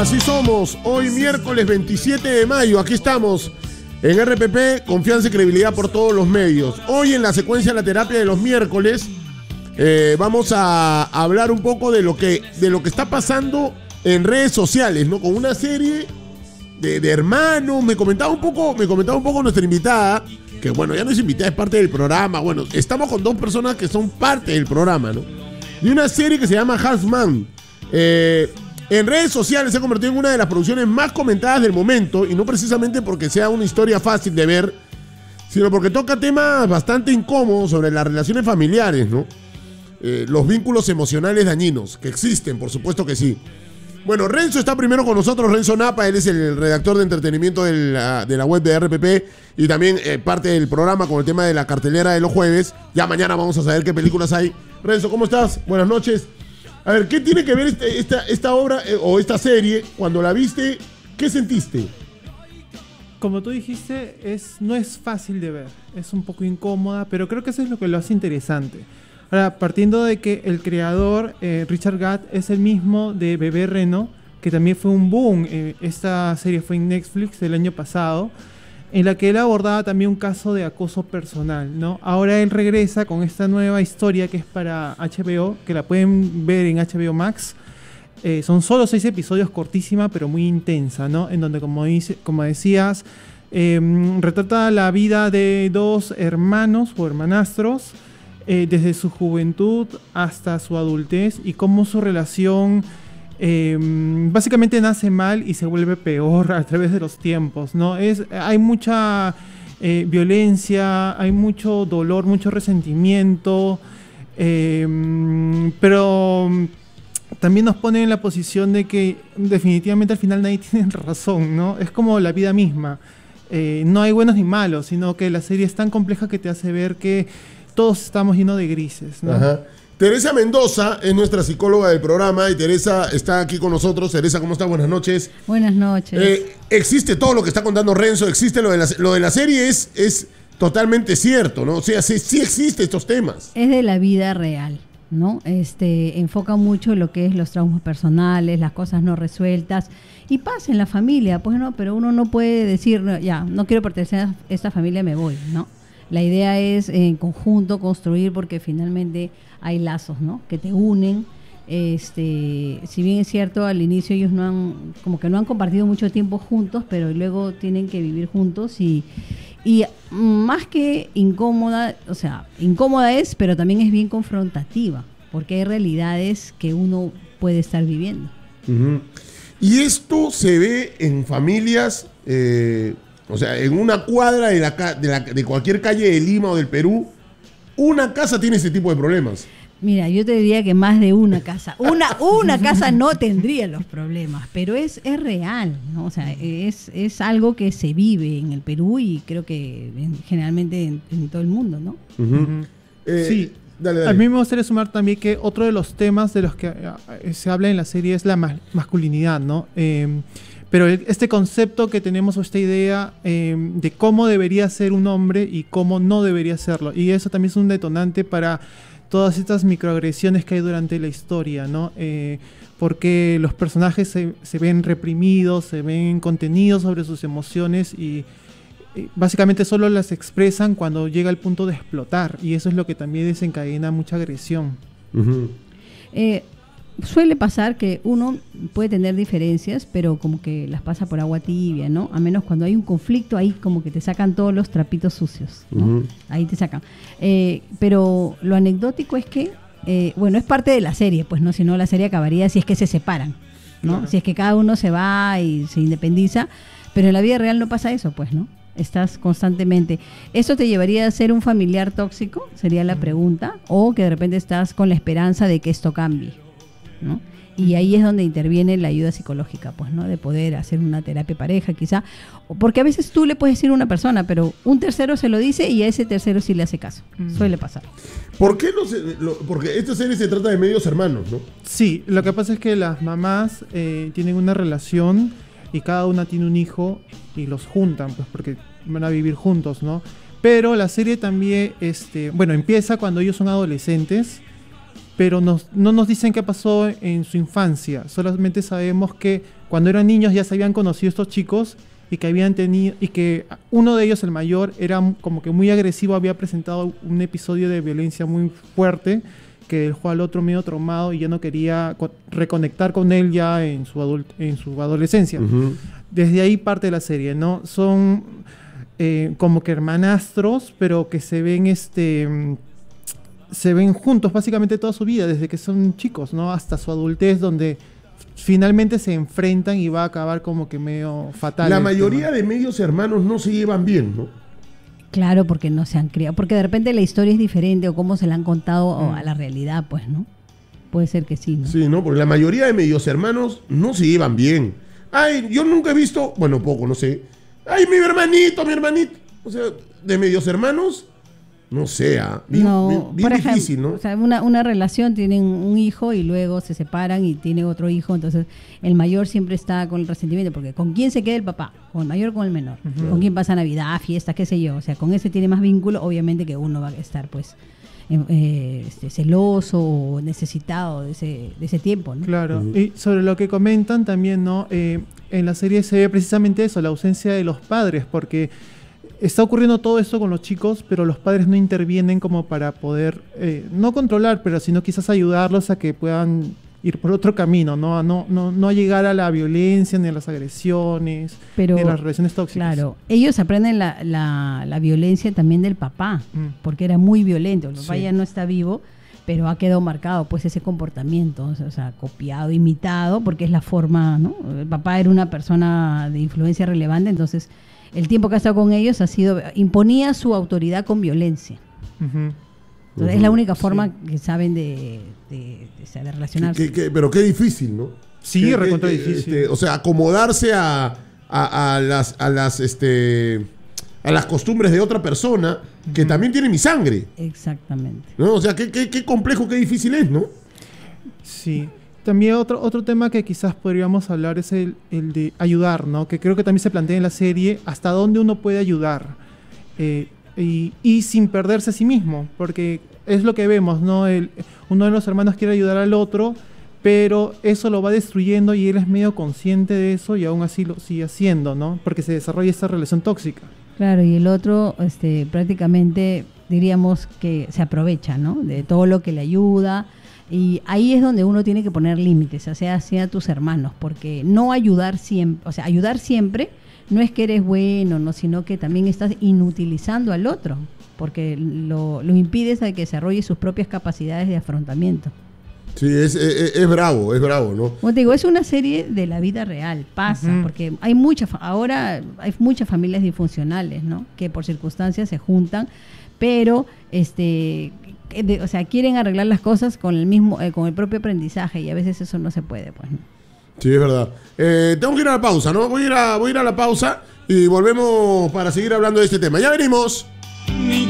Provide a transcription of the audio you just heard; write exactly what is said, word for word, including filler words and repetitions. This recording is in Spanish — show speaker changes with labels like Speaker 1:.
Speaker 1: Así somos, hoy miércoles veintisiete de mayo, aquí estamos en R P P, confianza y credibilidad por todos los medios. Hoy en la secuencia de la terapia de los miércoles eh, vamos a hablar un poco de lo que, de lo que está pasando en redes sociales, ¿no? Con una serie de, de hermanos. Me comentaba un poco, me comentaba un poco nuestra invitada, que bueno, ya no es invitada, es parte del programa. Bueno, estamos con dos personas que son parte del programa, ¿no? De una serie que se llama Husman. Eh, en redes sociales se ha convertido en una de las producciones más comentadas del momento, y no precisamente porque sea una historia fácil de ver, sino porque toca temas bastante incómodos sobre las relaciones familiares, ¿no? Eh, los vínculos emocionales dañinos, que existen, por supuesto que sí. Bueno, Renzo está primero con nosotros, Renzo Napa, él es el redactor de entretenimiento de la, de la web de R P P y también eh, parte del programa con el tema de la cartelera de los jueves. Ya mañana vamos a saber qué películas hay. Renzo, ¿cómo estás? Buenas noches. A ver, ¿qué tiene que ver este, esta, esta obra eh, o esta serie? Cuando la viste, ¿qué sentiste?
Speaker 2: Como tú dijiste, es, no es fácil de ver, es un poco incómoda, pero creo que eso es lo que lo hace interesante. Ahora, partiendo de que el creador, eh, Richard Gadd, es el mismo de Bebé Reno, que también fue un boom. Eh, esta serie fue en Netflix el año pasado, en la que él abordaba también un caso de acoso personal, ¿no? Ahora él regresa con esta nueva historia que es para H B O, que la pueden ver en H B O Max. Eh, son solo seis episodios, cortísima, pero muy intensa, ¿no? En donde, como, dice, como decías, eh, retrata la vida de dos hermanos o hermanastros, Eh, desde su juventud hasta su adultez, y cómo su relación eh, básicamente nace mal y se vuelve peor a través de los tiempos, ¿no? Es, hay mucha eh, violencia, hay mucho dolor, mucho resentimiento, eh, pero también nos pone en la posición de que definitivamente al final nadie tiene razón, ¿no? Es como la vida misma. Eh, no hay buenos ni malos, sino que la serie es tan compleja que te hace ver que todos estamos llenos de grises, ¿no?
Speaker 1: Ajá. Teresa Mendoza es nuestra psicóloga del programa y Teresa está aquí con nosotros. Teresa, ¿cómo estás? Buenas noches.
Speaker 3: Buenas noches.
Speaker 1: Eh, existe todo lo que está contando Renzo, existe lo de la, lo de la serie, es, es totalmente cierto, ¿no? O sea, sí, sí existe estos temas.
Speaker 3: Es de la vida real, ¿no? Este, enfoca mucho lo que es los traumas personales, las cosas no resueltas, y pasa en la familia, pues no, pero uno no puede decir, no, ya, no quiero pertenecer a esta familia, me voy, ¿no? La idea es en conjunto construir, porque finalmente hay lazos, ¿no? Que te unen. Este, si bien es cierto, al inicio ellos no han, como que no han compartido mucho tiempo juntos, pero luego tienen que vivir juntos y, y más que incómoda, o sea, incómoda es, pero también es bien confrontativa, porque hay realidades que uno puede estar viviendo.
Speaker 1: Uh-huh. Y esto se ve en familias, eh, o sea, en una cuadra de, la, de, la, de cualquier calle de Lima o del Perú, una casa tiene ese tipo de problemas.
Speaker 3: Mira, yo te diría que más de una casa. Una, una casa no tendría los problemas, pero es, es real, ¿no? O sea, es, es algo que se vive en el Perú y creo que en, generalmente en, en todo el mundo, ¿no?
Speaker 1: Uh-huh. Uh-huh. Eh,
Speaker 2: sí.
Speaker 1: Dale, dale.
Speaker 2: A mí me gustaría sumar también que otro de los temas de los que eh, se habla en la serie es la ma- masculinidad, ¿no? Eh, pero el, este concepto que tenemos, o esta idea eh, de cómo debería ser un hombre y cómo no debería serlo. Y eso también es un detonante para todas estas microagresiones que hay durante la historia, ¿no? Eh, porque los personajes se, se ven reprimidos, se ven contenidos sobre sus emociones y eh, básicamente solo las expresan cuando llega el punto de explotar. Y eso es lo que también desencadena mucha agresión.
Speaker 1: Uh-huh.
Speaker 3: Eh, Suele pasar que uno puede tener diferencias, pero como que las pasa por agua tibia, ¿no? A menos cuando hay un conflicto, ahí como que te sacan todos los trapitos sucios, ¿no? Uh-huh. Ahí te sacan. Eh, pero lo anecdótico es que, eh, bueno, es parte de la serie, pues, ¿no? Si no, la serie acabaría si es que se separan, ¿no? Claro. Si es que cada uno se va y se independiza, pero en la vida real no pasa eso, pues, ¿no? Estás constantemente. ¿Eso te llevaría a ser un familiar tóxico? Sería la pregunta. O que de repente estás con la esperanza de que esto cambie, ¿no? Y ahí es donde interviene la ayuda psicológica, pues, ¿no? De poder hacer una terapia pareja, quizá. Porque a veces tú le puedes decir a una persona, pero un tercero se lo dice y a ese tercero sí le hace caso. Mm. Suele pasar.
Speaker 1: ¿Por qué no se, lo, porque esta serie se trata de medios hermanos, ¿no?
Speaker 2: Sí, lo que pasa es que las mamás eh, tienen una relación y cada una tiene un hijo y los juntan, pues, porque van a vivir juntos, ¿no? Pero la serie también, este, bueno, empieza cuando ellos son adolescentes, pero nos, no nos dicen qué pasó en su infancia. Solamente sabemos que cuando eran niños ya se habían conocido estos chicos y que habían tenido y que uno de ellos, el mayor, era como que muy agresivo, había presentado un episodio de violencia muy fuerte que dejó al otro medio traumado y ya no quería co- reconectar con él ya en su adult- en su adolescencia.
Speaker 1: Uh-huh.
Speaker 2: Desde ahí parte de la serie, ¿no? Son eh, como que hermanastros, pero que se ven este mm, se ven juntos básicamente toda su vida, desde que son chicos, ¿no? Hasta su adultez, donde finalmente se enfrentan y va a acabar como que medio fatal.
Speaker 1: La
Speaker 2: el
Speaker 1: mayoría
Speaker 2: tema.
Speaker 1: de medios hermanos no se llevan bien, ¿no?
Speaker 3: Claro, porque no se han criado. Porque de repente la historia es diferente o cómo se la han contado
Speaker 2: Mm.
Speaker 3: a la realidad, pues, ¿no? Puede ser que sí, ¿no?
Speaker 1: Sí, ¿no? Porque la mayoría de medios hermanos no se llevan bien. Ay, yo nunca he visto, bueno, poco, no sé. Ay, mi hermanito, mi hermanito. O sea, de medios hermanos, no sé, ah, bien,
Speaker 3: No,
Speaker 1: bien- bien
Speaker 3: por ejemplo,
Speaker 1: difícil, ¿no?
Speaker 3: o sea, una, una relación, tienen un hijo y luego se separan y tiene otro hijo, entonces el mayor siempre está con el resentimiento, porque ¿con quién se queda el papá? ¿Con el mayor o con el menor?
Speaker 2: Ujú.
Speaker 3: ¿Con quién pasa Navidad, fiestas, qué sé yo? O sea, con ese tiene más vínculo, obviamente que uno va a estar pues eh, eh, este, celoso o necesitado de ese, de ese tiempo, ¿no?
Speaker 2: Claro,
Speaker 1: Ujú.
Speaker 2: y sobre lo que comentan también, ¿no? Eh, en la serie se ve precisamente eso, la ausencia de los padres, porque está ocurriendo todo esto con los chicos, pero los padres no intervienen como para poder, eh, no controlar, pero sino quizás ayudarlos a que puedan ir por otro camino, ¿no? A no, no, no llegar a la violencia, ni a las agresiones,
Speaker 3: Pero,
Speaker 2: ni a las relaciones tóxicas.
Speaker 3: Claro, ellos aprenden la, la, la violencia también del papá,
Speaker 2: Mm.
Speaker 3: porque era muy violento. El papá
Speaker 2: Sí.
Speaker 3: ya no está vivo, pero ha quedado marcado pues ese comportamiento, o sea, o sea, copiado, imitado, porque es la forma, ¿no? El papá era una persona de influencia relevante, entonces el tiempo que ha estado con ellos ha sido, imponía su autoridad con violencia.
Speaker 2: Ujú.
Speaker 3: Entonces,
Speaker 1: Ujú.
Speaker 3: es la única forma
Speaker 2: Sí.
Speaker 3: que saben de, de, de, o sea, de relacionarse.
Speaker 1: Que- que- pero qué difícil, ¿no?
Speaker 2: Sí,
Speaker 1: Que- que-
Speaker 2: recontra
Speaker 1: que,
Speaker 2: difícil.
Speaker 1: este, o sea, acomodarse a, a, a las, a las, este, a las costumbres de otra persona que
Speaker 2: Ujú.
Speaker 1: también tiene mi sangre,
Speaker 3: Exactamente.
Speaker 1: ¿no? O sea, qué, qué, qué complejo, qué difícil es, ¿no?
Speaker 2: Sí. También otro, otro tema que quizás podríamos hablar es el, el de ayudar, ¿no? Que creo que también se plantea en la serie, hasta dónde uno puede ayudar. Eh, y, y sin perderse a sí mismo, porque es lo que vemos, ¿no? El, uno de los hermanos quiere ayudar al otro, pero eso lo va destruyendo y él es medio consciente de eso y aún así lo sigue haciendo, ¿no? Porque se desarrolla esta relación tóxica.
Speaker 3: Claro, y el otro este, prácticamente diríamos que se aprovecha, ¿no? De todo lo que le ayuda. Y ahí es donde uno tiene que poner límites, o sea, hacia tus hermanos, porque no ayudar siempre, o sea, ayudar siempre no es que eres bueno, no, sino que también estás inutilizando al otro, porque lo, lo impides a que desarrolle sus propias capacidades de afrontamiento.
Speaker 1: Sí, es, es, es bravo, es bravo, ¿no?
Speaker 3: Como te digo, es una serie de la vida real, pasa,
Speaker 2: Ujú.
Speaker 3: porque hay muchas, fa- ahora hay muchas familias disfuncionales, ¿no? Que por circunstancias se juntan, pero este, que de- o sea, quieren arreglar las cosas con el mismo, eh, con el propio aprendizaje y a veces eso no se puede, pues, ¿no?
Speaker 1: Sí, es verdad. Eh, tengo que ir a la pausa, ¿no? Voy a ir a, voy a ir a la pausa y volvemos para seguir hablando de este tema. Ya venimos.
Speaker 4: Mi